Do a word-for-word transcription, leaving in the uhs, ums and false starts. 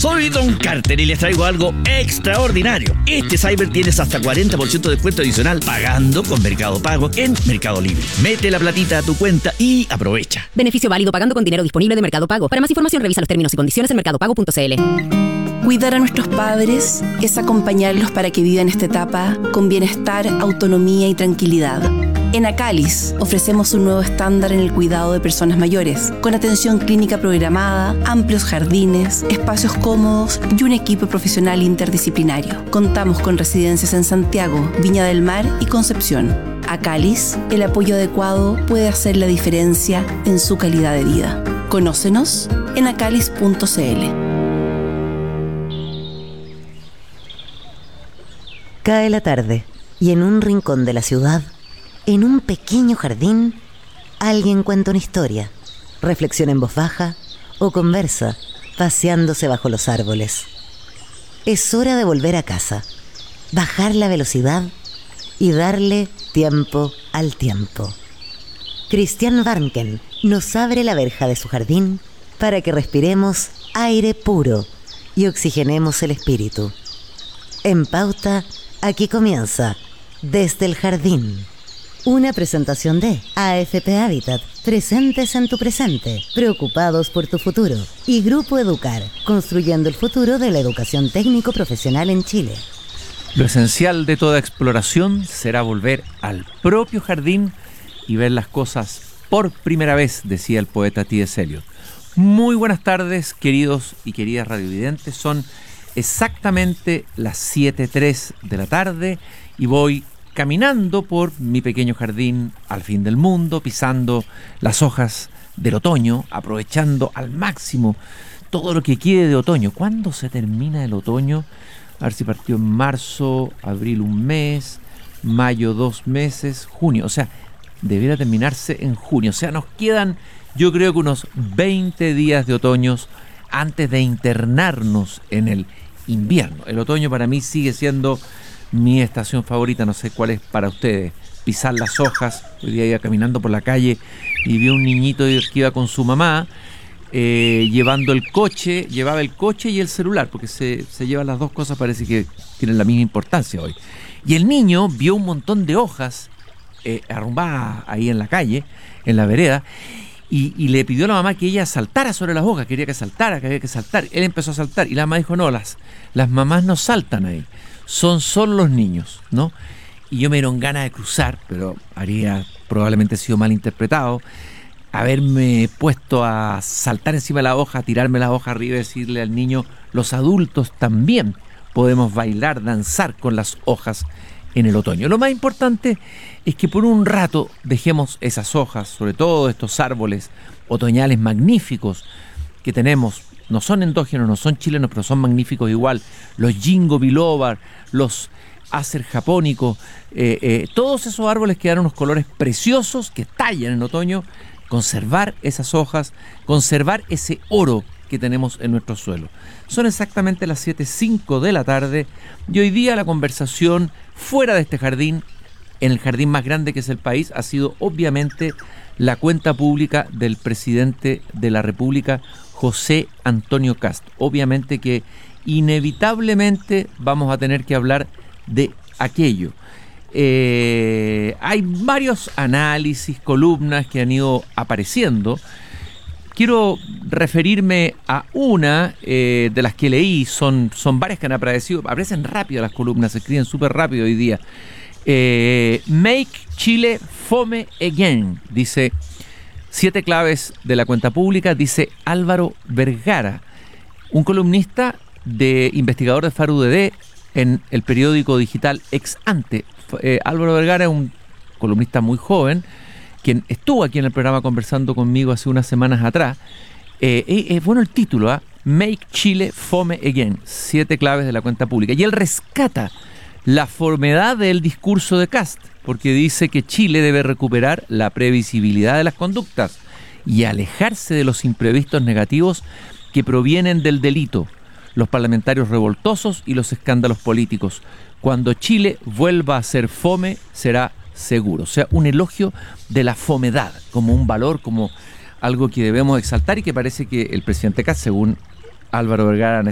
Soy Don Carter y les traigo algo extraordinario. Este Cyber tienes hasta cuarenta por ciento de descuento adicional pagando con Mercado Pago en Mercado Libre. Mete la platita a tu cuenta y aprovecha. Beneficio válido pagando con dinero disponible de Mercado Pago. Para más información revisa los términos y condiciones en mercado pago punto c l. Cuidar a nuestros padres es acompañarlos para que vivan esta etapa con bienestar, autonomía y tranquilidad. En Acalis ofrecemos un nuevo estándar en el cuidado de personas mayores, con atención clínica programada, amplios jardines, espacios cómodos y un equipo profesional interdisciplinario. Contamos con residencias en Santiago, Viña del Mar y Concepción. Acalis, el apoyo adecuado puede hacer la diferencia en su calidad de vida. Conócenos en acalis punto c l. Cae la tarde y en un rincón de la ciudad, en un pequeño jardín, alguien cuenta una historia, reflexiona en voz baja o conversa, paseándose bajo los árboles. Es hora de volver a casa, bajar la velocidad y darle tiempo al tiempo. Christian Warnken nos abre la verja de su jardín para que respiremos aire puro y oxigenemos el espíritu. En Pauta, aquí comienza Desde el Jardín. Una presentación de A F P Habitat, presentes en tu presente, preocupados por tu futuro. Y Grupo Educar, construyendo el futuro de la educación técnico-profesional en Chile. Lo esencial de toda exploración será volver al propio jardín y ver las cosas por primera vez, decía el poeta T S Eliot. Muy buenas tardes, queridos y queridas radiovidentes. Son exactamente las siete tres de la tarde y voy caminando por mi pequeño jardín al fin del mundo, pisando las hojas del otoño, aprovechando al máximo todo lo que quede de otoño. ¿Cuándo se termina el otoño? A ver si partió en marzo, abril un mes, mayo dos meses, junio. O sea, debiera terminarse en junio. O sea, nos quedan, yo creo que unos veinte días de otoños antes de internarnos en el invierno. El otoño para mí sigue siendo mi estación favorita, no sé cuál es para ustedes. Pisar las hojas. Hoy día iba caminando por la calle y vi un niñito que iba con su mamá eh, llevando el coche, llevaba el coche y el celular, porque se, se llevan las dos cosas, parece que tienen la misma importancia hoy. Y el niño vio un montón de hojas eh, arrumbadas ahí en la calle, en la vereda, y, y le pidió a la mamá que ella saltara sobre las hojas, quería que saltara, que había que saltar. Él empezó a saltar y la mamá dijo, no, las, las mamás no saltan ahí. Son solo los niños, ¿no? Y yo me dieron ganas de cruzar, pero habría probablemente sido mal interpretado, haberme puesto a saltar encima de la hoja, a tirarme la hoja arriba y decirle al niño, los adultos también podemos bailar, danzar con las hojas en el otoño. Lo más importante es que por un rato dejemos esas hojas, sobre todo estos árboles otoñales magníficos que tenemos. No son endógenos, no son chilenos, pero son magníficos igual. Los ginkgo biloba, los acer japónicos, eh, eh, todos esos árboles que dan unos colores preciosos que tallan en otoño. Conservar esas hojas, conservar ese oro que tenemos en nuestro suelo. Son exactamente las siete cinco de la tarde y hoy día la conversación fuera de este jardín, en el jardín más grande que es el país, ha sido obviamente la cuenta pública del presidente de la República, José Antonio Kast. Obviamente que inevitablemente vamos a tener que hablar de aquello. Eh, hay varios análisis, columnas que han ido apareciendo. Quiero referirme a una eh, de las que leí, son, son varias que han aparecido, aparecen rápido las columnas, se escriben súper rápido hoy día. Eh, Make Chile Fome Again, dice, siete claves de la cuenta pública, dice Álvaro Vergara, un columnista de investigador de F A R U D D en el periódico digital Ex Ante. Eh, Álvaro Vergara es un columnista muy joven, quien estuvo aquí en el programa conversando conmigo hace unas semanas atrás. Eh, es, es bueno el título, ¿eh? Make Chile Fome Again, siete claves de la cuenta pública. Y él rescata la fomedad del discurso de Kast, porque dice que Chile debe recuperar la previsibilidad de las conductas y alejarse de los imprevistos negativos que provienen del delito, los parlamentarios revoltosos y los escándalos políticos. Cuando Chile vuelva a ser fome, será seguro. O sea, un elogio de la fomedad como un valor, como algo que debemos exaltar y que parece que el presidente Kast, según Álvaro Vergara,